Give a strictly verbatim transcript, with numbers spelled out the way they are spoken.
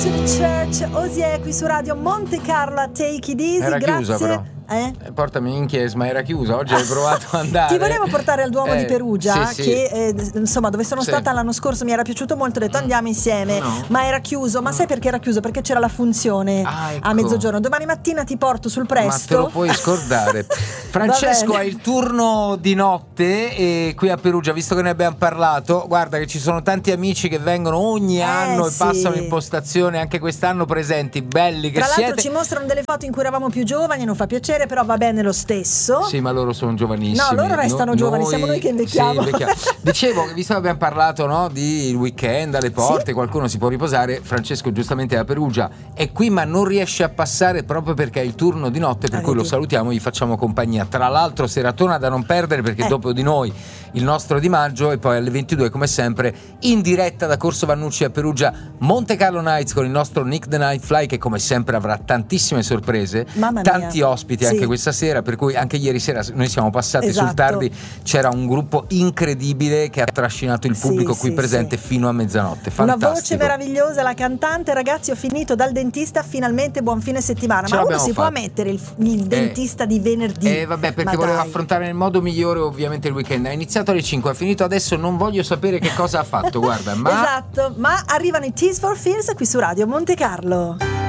to the Church, Osier qui su Radio Monte Carlo a Take It Easy. Era grazie. chiusa però. Eh? Portami in chiesa, ma era chiusa. Oggi hai provato ad andare. Ti volevo portare al Duomo eh, di Perugia, sì, sì. che eh, insomma dove sono Sì. stata l'anno scorso mi era piaciuto molto, ho detto andiamo insieme, No. ma era chiuso. Ma sai perché era chiuso? Perché c'era la funzione Ah, ecco. a mezzogiorno. Domani mattina ti porto sul presto. Ma te lo puoi scordare. Francesco, Va hai bene. il turno di notte e qui a Perugia, visto che ne abbiamo parlato, guarda che ci sono tanti amici che vengono ogni Eh, anno sì. e passano in postazione, anche quest'anno presenti, belli che Tra l'altro siete. ci mostrano delle foto in cui eravamo più giovani, non fa piacere, però va bene lo stesso. Sì, ma loro sono giovanissimi. No, loro restano giovani, siamo noi che invecchiamo. Sì, invecchiamo. Dicevo che visto che abbiamo parlato, no, di il weekend alle porte, Sì. qualcuno si può riposare. Francesco giustamente è a Perugia, è qui ma non riesce a passare proprio perché è il turno di notte, per Ah, cui lo vedi. salutiamo, gli facciamo compagnia. Tra l'altro seratona da non perdere perché Eh. dopo di noi il nostro Di Maggio e poi alle ventidue come sempre in diretta da Corso Vannucci a Perugia, Monte Carlo Nights con il nostro Nick the Nightfly che come sempre avrà tantissime sorprese, Mamma mia. tanti ospiti Sì. anche questa sera, per cui anche ieri sera noi siamo passati Esatto. sul tardi, c'era un gruppo incredibile che ha trascinato il Sì, pubblico qui sì, presente sì. fino a mezzanotte. Una Fantastico. voce meravigliosa, la cantante. Ragazzi, ho finito dal dentista, finalmente buon fine settimana. Ce Ma uno l'abbiamo si può fatta. mettere il, il dentista di venerdì? Eh vabbè, perché Ma voleva dai. affrontare nel modo migliore ovviamente il weekend. Ha iniziato alle cinque, ha finito adesso, non voglio sapere che cosa ha fatto, guarda, ma Esatto, ma arrivano i Tears for Fears qui su Radio Monte Carlo.